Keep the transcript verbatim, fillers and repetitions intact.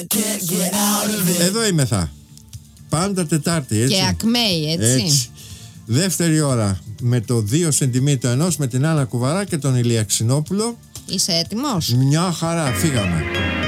Εδώ είμαι θα. Πάντα Τετάρτη, έτσι. Και ακμαίει, έτσι. έτσι. Δεύτερη ώρα με το δύο σεντιμέτρα ενός, με την Άννα Κουβαρά και τον Ηλία Ξινόπουλο. Είσαι έτοιμος? Μια χαρά, φύγαμε.